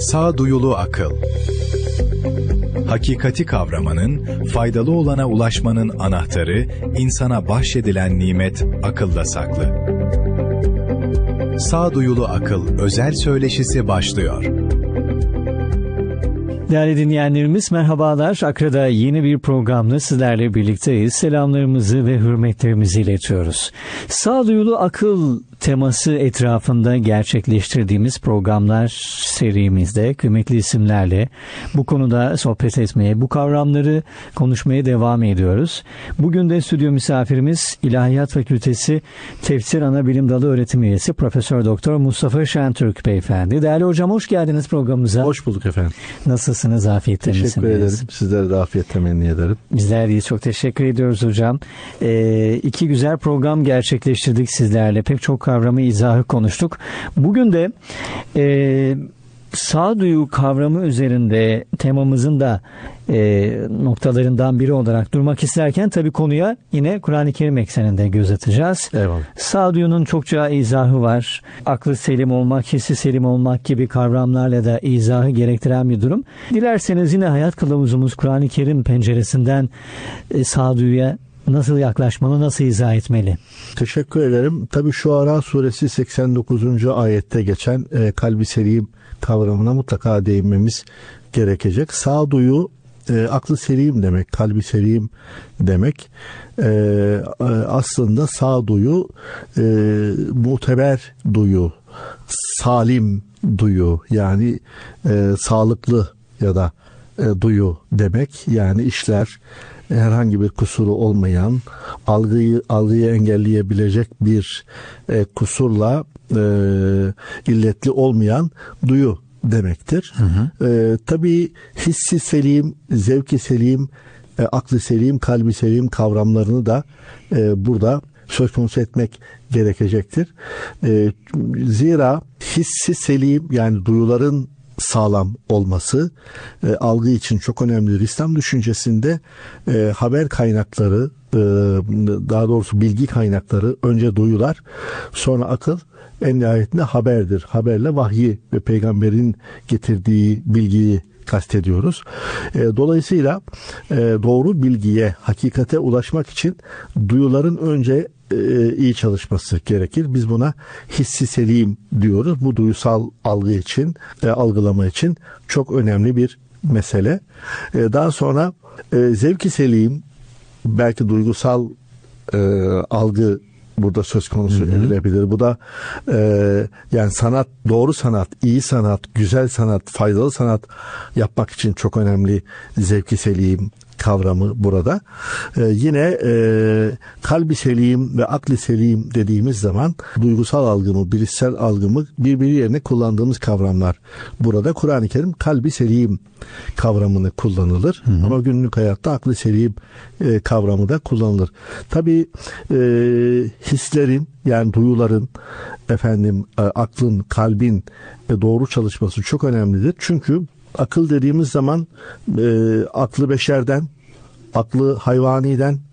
Sağduyulu akıl. Hakikati kavramanın, faydalı olana ulaşmanın anahtarı, insana bahşedilen nimet akılda saklı. Sağduyulu akıl özel söyleşisi başlıyor. Değerli dinleyenlerimiz merhabalar. Akra'da yeni bir programla sizlerle birlikteyiz. Selamlarımızı ve hürmetlerimizi iletiyoruz. Sağduyulu akıl teması etrafında gerçekleştirdiğimiz programlar serimizde kıymetli isimlerle bu konuda sohbet etmeye, bu kavramları konuşmaya devam ediyoruz. Bugün de stüdyo misafirimiz İlahiyat Fakültesi Tefsir Anabilim Dalı Öğretim Üyesi Profesör Doktor Mustafa Şentürk Beyefendi. Değerli hocam, hoş geldiniz programımıza. Hoş bulduk efendim. Nasılsınız? Afiyette misiniz? Teşekkür ederim. Sizlere de afiyet temenni ederim. Bizler de çok teşekkür ediyoruz hocam. İki güzel program gerçekleştirdik sizlerle. Pek çok kavramı, izahı konuştuk. Bugün de sağduyu kavramı üzerinde temamızın da noktalarından biri olarak durmak isterken tabii konuya yine Kur'an-ı Kerim ekseninde göz atacağız. Eyvallah. Sağduyunun çokça izahı var. Aklı selim olmak, hissi selim olmak gibi kavramlarla da izahı gerektiren bir durum. Dilerseniz yine hayat kılavuzumuz Kur'an-ı Kerim penceresinden sağduyuya nasıl yaklaşmalı, nasıl izah etmeli? Teşekkür ederim. Tabii Şuara suresi 89. ayette geçen kalbi selim kavramına mutlaka değinmemiz gerekecek. Sağduyu aklı selim demek, kalbi selim demek. Aslında sağduyu muteber duyu, salim duyu, yani sağlıklı ya da duyu demek. Yani işler herhangi bir kusuru olmayan, algıyı engelleyebilecek bir kusurla illetli olmayan duyu demektir. Tabii hissi selim, zevki selim, aklı selim, kalbi selim kavramlarını da burada söz konusu etmek gerekecektir. Zira hissi selim, yani duyuların sağlam olması algı için çok önemlidir. İslam düşüncesinde haber kaynakları, daha doğrusu bilgi kaynakları, önce duyular, sonra akıl, en nihayetinde haberdir. Haberle vahyi ve peygamberin getirdiği bilgiyi kastediyoruz. Dolayısıyla doğru bilgiye, hakikate ulaşmak için duyuların önce iyi çalışması gerekir. Biz buna hissi selim diyoruz. Bu duysal algı için, algılama için çok önemli bir mesele. Daha sonra zevki selim, belki duygusal algı burada söz konusu edilebilir. Bu da yani sanat, doğru sanat, iyi sanat, güzel sanat, faydalı sanat yapmak için çok önemli zevki selim kavramı burada. Yine kalbi selim ve akli selim dediğimiz zaman duygusal algımı, bilişsel algımı birbiri yerine kullandığımız kavramlar. Burada Kur'an-ı Kerim kalbi selim kavramını kullanılır. Ama günlük hayatta akli selim kavramı da kullanılır. Tabii hislerin, yani duyuların, aklın, kalbin doğru çalışması çok önemlidir. Çünkü akıl dediğimiz zaman aklı beşerden, aklı hayvaniden,